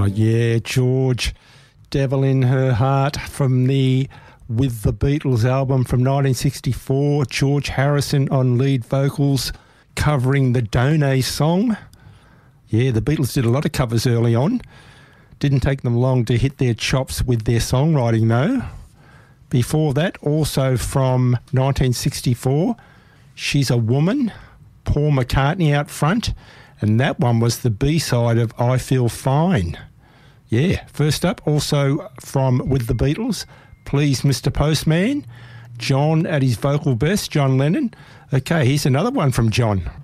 yeah, George. Devil in Her Heart from the With the Beatles album from 1964. George Harrison on lead vocals covering the Donay song. Yeah, the Beatles did a lot of covers early on. Didn't take them long to hit their chops with their songwriting though. Before that, also from 1964, She's a Woman, Paul McCartney out front, and that one was the B-side of I Feel Fine. Yeah, first up, also from With the Beatles, Please Mr. Postman, John at his vocal best, John Lennon. Okay, here's another one from John.